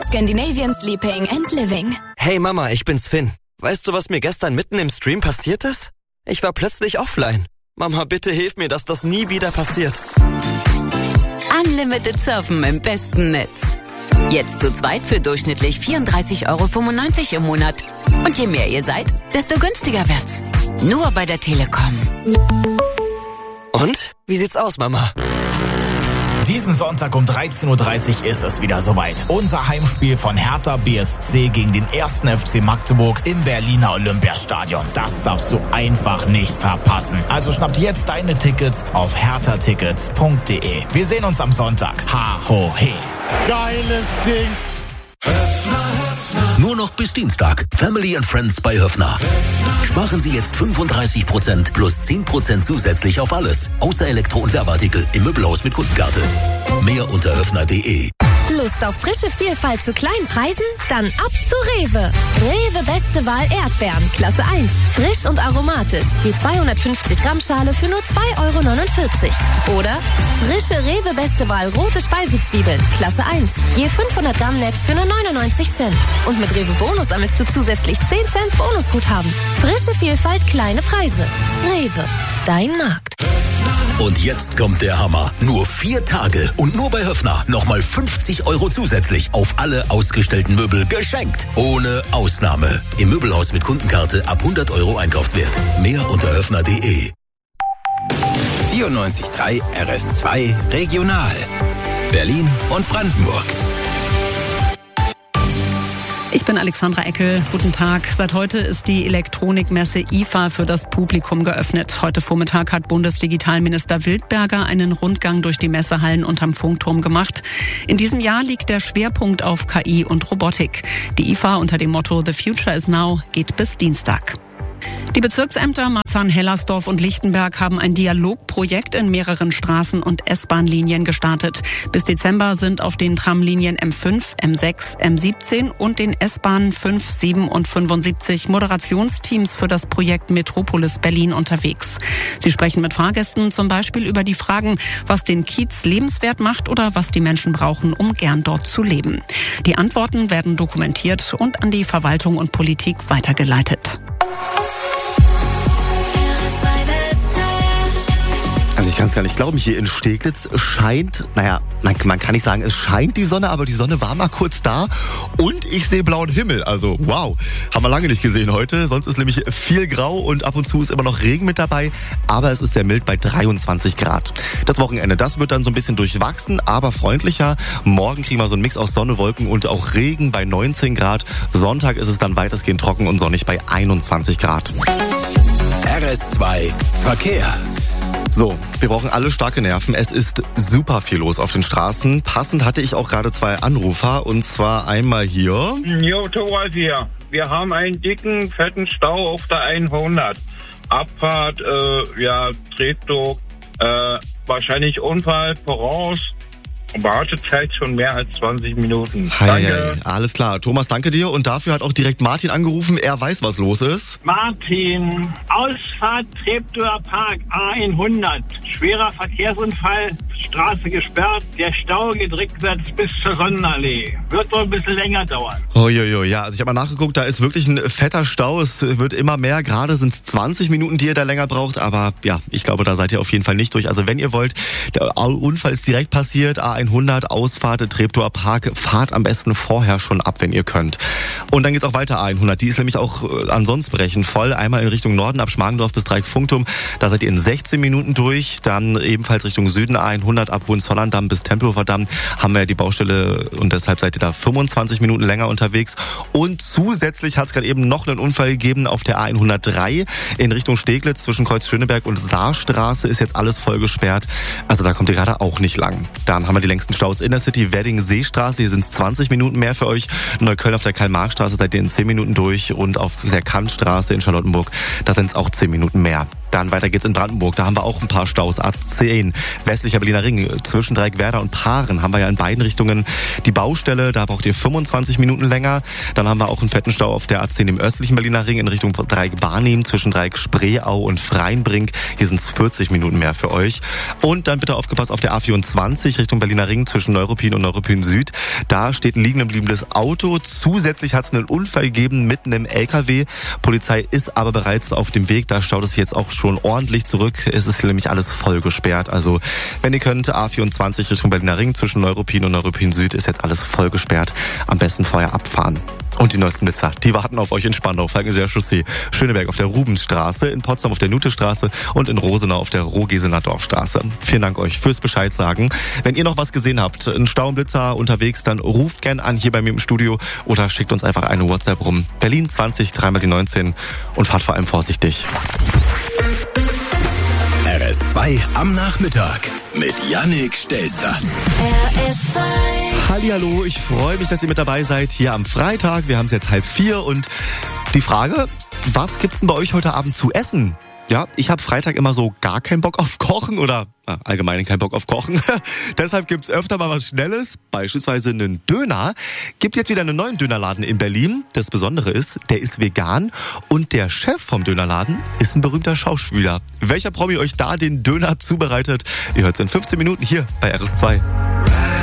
Scandinavian Sleeping and Living. Hey Mama, ich bin's Finn. Weißt du, was mir gestern mitten im Stream passiert ist? Ich war plötzlich offline. Mama, bitte hilf mir, dass das nie wieder passiert. Unlimited Surfen im besten Netz. Jetzt zu zweit für durchschnittlich 34,95 € im Monat. Und je mehr ihr seid, desto günstiger wird's. Nur bei der Telekom. Und? Wie sieht's aus, Mama? Diesen Sonntag um 13:30 Uhr ist es wieder soweit. Unser Heimspiel von Hertha BSC gegen den 1. FC Magdeburg im Berliner Olympiastadion. Das darfst du einfach nicht verpassen. Also schnapp dir jetzt deine Tickets auf herthatickets.de. Wir sehen uns am Sonntag. Ha, ho, he. Geiles Ding. Nur noch bis Dienstag. Family and Friends bei Höffner. Sparen Sie jetzt 35% plus 10% zusätzlich auf alles. Außer Elektro- und Werbeartikel im Möbelhaus mit Kundenkarte. Mehr unter höffner.de. Lust auf frische Vielfalt zu kleinen Preisen? Dann ab zu Rewe. Rewe beste Wahl Erdbeeren, Klasse 1. Frisch und aromatisch. Die 250 Gramm Schale für nur 2,49 €. Oder frische Rewe beste Wahl rote Speisezwiebeln, Klasse 1. Je 500 Gramm Netz für nur 99 Cent. Und mit Rewe Bonus sammelst du zusätzlich 10 Cent Bonusguthaben. Frische Vielfalt, kleine Preise. Rewe, dein Markt. Und jetzt kommt der Hammer. Nur 4 Tage und nur bei Höffner nochmal 50 € zusätzlich auf alle ausgestellten Möbel geschenkt. Ohne Ausnahme. Im Möbelhaus mit Kundenkarte ab 100 € Einkaufswert. Mehr unter höffner.de. 94.3 RS2 Regional. Berlin und Brandenburg. Ich bin Alexandra Eckel. Guten Tag. Seit heute ist die Elektronikmesse IFA für das Publikum geöffnet. Heute Vormittag hat Bundesdigitalminister Wildberger einen Rundgang durch die Messehallen unterm Funkturm gemacht. In diesem Jahr liegt der Schwerpunkt auf KI und Robotik. Die IFA unter dem Motto The Future is Now geht bis Dienstag. Die Bezirksämter Marzahn-Hellersdorf und Lichtenberg haben ein Dialogprojekt in mehreren Straßen- und S-Bahn-Linien gestartet. Bis Dezember sind auf den Tramlinien M5, M6, M17 und den S-Bahnen 5, 7 und 75 Moderationsteams für das Projekt Metropolis Berlin unterwegs. Sie sprechen mit Fahrgästen zum Beispiel über die Fragen, was den Kiez lebenswert macht oder was die Menschen brauchen, um gern dort zu leben. Die Antworten werden dokumentiert und an die Verwaltung und Politik weitergeleitet. Also ich kann es gar nicht glauben, hier in Steglitz scheint, man kann nicht sagen, es scheint die Sonne, aber die Sonne war mal kurz da und ich sehe blauen Himmel. Also wow, haben wir lange nicht gesehen heute. Sonst ist nämlich viel grau und ab und zu ist immer noch Regen mit dabei, aber es ist sehr mild bei 23 Grad. Das Wochenende, das wird dann so ein bisschen durchwachsen, aber freundlicher. Morgen kriegen wir so einen Mix aus Sonne, Wolken und auch Regen bei 19 Grad. Sonntag ist es dann weitestgehend trocken und sonnig bei 21 Grad. RS2 Verkehr. So, wir brauchen alle starke Nerven. Es ist super viel los auf den Straßen. Passend hatte ich auch gerade 2 Anrufer und zwar einmal hier. Jo, Thomas hier. Wir haben einen dicken, fetten Stau auf der 100. Abfahrt, Treptow, wahrscheinlich Unfall voraus. Wartezeit schon mehr als 20 Minuten. Danke. Alles klar. Thomas, danke dir. Und dafür hat auch direkt Martin angerufen. Er weiß, was los ist. Martin, Ausfahrt Treptower Park, A100. Schwerer Verkehrsunfall, Straße gesperrt. Der Stau geht rückwärts bis zur Sonnenallee. Wird noch ein bisschen länger dauern. Ja, also ich habe mal nachgeguckt, da ist wirklich ein fetter Stau. Es wird immer mehr. Gerade sind es 20 Minuten, die ihr da länger braucht. Aber ja, ich glaube, da seid ihr auf jeden Fall nicht durch. Also wenn ihr wollt, der Unfall ist direkt passiert. A100, Ausfahrt Treptower Park. Fahrt am besten vorher schon ab, wenn ihr könnt. Und dann geht's auch weiter A100. Die ist nämlich auch ansonsten brechend voll. Einmal in Richtung Norden ab Schmargendorf bis Dreieck-Funkturm. Da seid ihr in 16 Minuten durch. Dann ebenfalls Richtung Süden A100 ab Hohenzollern-Damm bis Tempelhofer Damm haben wir ja die Baustelle und deshalb seid ihr da 25 Minuten länger unterwegs. Und zusätzlich hat es gerade eben noch einen Unfall gegeben auf der A103 in Richtung Steglitz zwischen Kreuz Schöneberg und Saarstraße ist jetzt alles voll gesperrt. Also da kommt ihr gerade auch nicht lang. Dann haben wir die längsten Staus Innercity, Wedding-Seestraße. Hier sind es 20 Minuten mehr für euch. Neukölln auf der Karl-Marx-Straße seid ihr in 10 Minuten durch und auf der Kantstraße in Charlottenburg, da sind es auch 10 Minuten mehr. Dann weiter geht's in Brandenburg. Da haben wir auch ein paar Staus. A10, westlicher Berliner Ring, zwischen Dreieckwerda und Paaren haben wir ja in beiden Richtungen die Baustelle. Da braucht ihr 25 Minuten länger. Dann haben wir auch einen fetten Stau auf der A10 im östlichen Berliner Ring in Richtung Dreieck-Barnim, zwischen Dreieck-Spreeau und Freienbrink. Hier sind es 40 Minuten mehr für euch. Und dann bitte aufgepasst auf der A24 Richtung Berliner Ring zwischen Neuruppin und Neuruppin Süd. Da steht ein liegen gebliebenes Auto. Zusätzlich hat es einen Unfall gegeben mitten im LKW. Polizei ist aber bereits auf dem Weg. Da staut es jetzt auch schon ordentlich zurück. Es ist nämlich alles voll gesperrt. Also wenn ihr könnt, A24 Richtung Berliner Ring zwischen Neuruppin und Neuruppin Süd ist jetzt alles voll gesperrt. Am besten vorher abfahren. Und die neuesten Blitzer, die warten auf euch in Spandau, Falkenseer Chaussee, Schöneberg auf der Rubensstraße, in Potsdam auf der Nutestraße und in Rosenau auf der Rohgesener Dorfstraße. Vielen Dank euch fürs Bescheid sagen. Wenn ihr noch was gesehen habt, einen Staublitzer unterwegs, dann ruft gern an hier bei mir im Studio oder schickt uns einfach eine WhatsApp rum. Berlin 20 3 die 19 und fahrt vor allem vorsichtig. RS2 am Nachmittag mit Yannick Stelzer. RS2. Hallihallo, ich freue mich, dass ihr mit dabei seid hier am Freitag. Wir haben es jetzt 3:30 und die Frage, was gibt's denn bei euch heute Abend zu essen? Ja, ich habe Freitag immer so gar keinen Bock auf Kochen oder allgemein keinen Bock auf Kochen. Deshalb gibt's öfter mal was Schnelles, beispielsweise einen Döner. Gibt jetzt wieder einen neuen Dönerladen in Berlin. Das Besondere ist, der ist vegan und der Chef vom Dönerladen ist ein berühmter Schauspieler. Welcher Promi euch da den Döner zubereitet? Ihr hört's in 15 Minuten hier bei RS2.